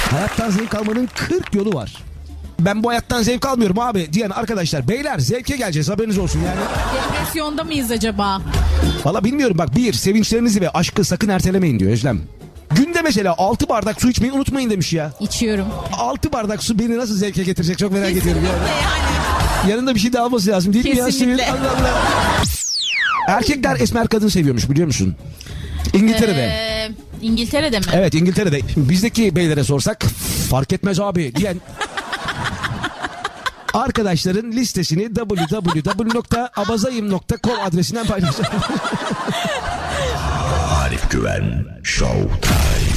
Hayattan zevk almanın 40 yolu var. Ben bu hayattan zevk almıyorum abi diyen arkadaşlar, beyler zevke geleceğiz, haberiniz olsun yani. Depresyonda mıyız acaba? Valla bilmiyorum bak, sevinçlerinizi ve aşkı sakın ertelemeyin diyor Özlem. Günde mesela 6 bardak su içmeyi unutmayın demiş ya. İçiyorum. 6 bardak su beni nasıl zevke getirecek çok merak ediyorum yani. Yani. Yanında bir şey de alması lazım değil mi ya? Kesinlikle. Allah Allah. Erkekler esmer kadın seviyormuş, biliyor musun? İngiltere'de. İngiltere'de mi? Evet, İngiltere'de. Şimdi bizdeki beylere sorsak fark etmez abi diyen arkadaşların listesini www.abazayım.com adresinden paylaşacağım. Arif Güven Show Time.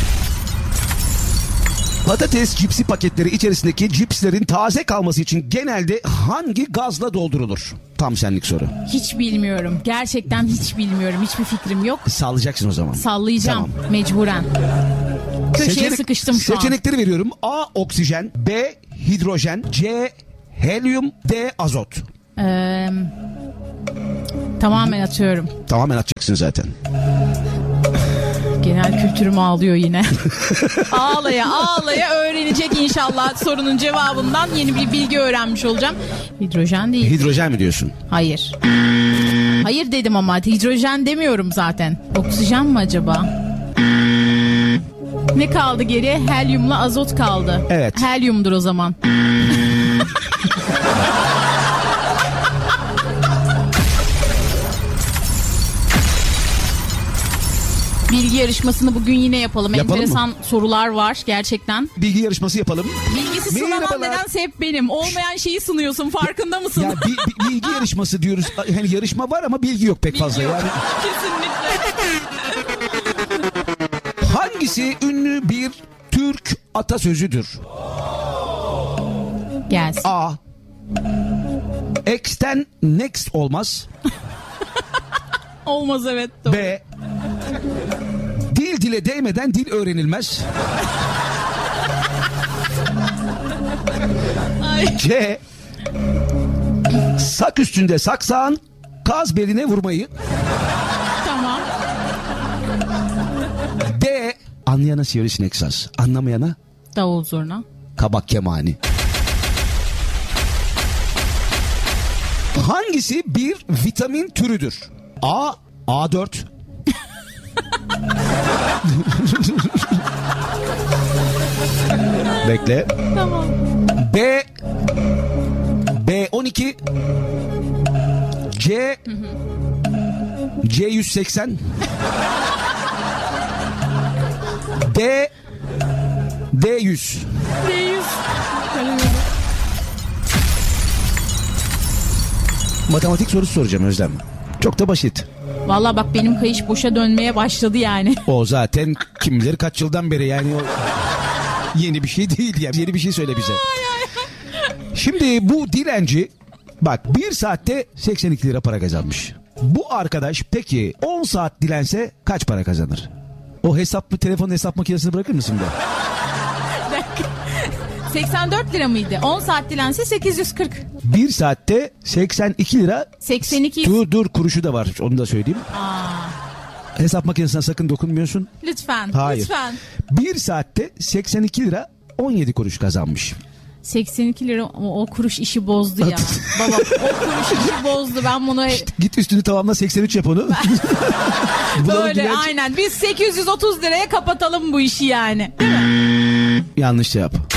Patates cipsi paketleri içerisindeki cipslerin taze kalması için genelde hangi gazla doldurulur? Tam senlik soru. Hiç bilmiyorum. Gerçekten hiç bilmiyorum. Hiçbir fikrim yok. Sallayacaksın o zaman. Sallayacağım. Tamam. Mecburen. Köşeye sıkıştım şu an. Seçenekleri veriyorum. A. Oksijen. B. Hidrojen. C. Helyum. D. Azot. Tamamen atıyorum. Tamamen atacaksın zaten. Genel kültürüm ağlıyor yine. Ağlaya öğrenecek inşallah sorunun cevabından yeni bir bilgi öğrenmiş olacağım. Hidrojen değil. Hidrojen mi diyorsun? Hayır. Hayır dedim ama hidrojen demiyorum zaten. Oksijen mi acaba? Ne kaldı geriye? Helyumla azot kaldı. Evet. Helyumdur o zaman. Bilgi yarışmasını bugün yine yapalım. Enteresan sorular var gerçekten. Bilgi yarışması yapalım. Bilgisi sınanan nedense hep benim. Olmayan şeyi sınıyorsun, farkında mısın? Ya bilgi yarışması diyoruz. Hani yarışma var ama bilgi yok pek fazla. Yok. Yani. Kesinlikle. Hangisi ünlü bir Türk atasözüdür? Gelsin. A. X'ten next olmaz. Olmaz, evet. Doğru. B. Dil dile değmeden dil öğrenilmez. Ay. C. Sak üstünde saksağın, kaz beline vurmayı. Tamam. D. Anlayana sivrisinek saz, anlamayana Davul zurna. kabak kemani. Hangisi bir vitamin türüdür? A. A4. Bekle. Tamam. B. B12. C. C180. D. D100. Matematik sorusu soracağım Özlem. Çok da basit. Vallahi bak benim kayış boşa dönmeye başladı yani. O zaten kim bilir kaç yıldan beri, yani o yeni bir şey değil ya. Yeni bir şey söyle bize. Şimdi bu dilenci bak 1 saatte 82 lira para kazanmış. Bu arkadaş peki 10 saat dilense kaç para kazanır? O telefon hesap makinesini bırakır mısın be? 84 lira mıydı? 10 saat dilense 840. 1 saatte 82 lira. 82. Dur kuruşu da var, onu da söyleyeyim. Hesap makinesine sakın dokunmuyorsun. Lütfen. Hayır. Lütfen. 1 saatte 82 lira 17 kuruş kazanmış. 82 lira o kuruş işi bozdu ya. Baba o kuruş işi bozdu. Ben bunu Git üstünü tamamla, 83 yap onu. böyle aynen. Biz 830 liraya kapatalım bu işi yani. Değil mi? Yanlış yap.